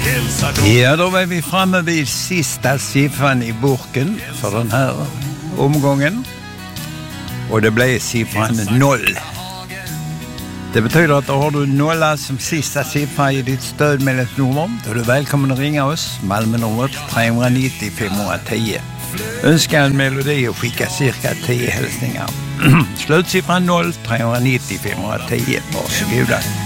Ja, då är vi framme vid sista siffran i burken för den här omgången. Och det blev siffran 0. Det betyder att då har du 0 som sista siffra i ditt stödmedlemsnummer. Då är du välkommen att ringa oss. Malmönumret 390 510. Önska en melodi och skicka cirka 10 hälsningar. Slutsiffran 0 390 510. Varsågoda.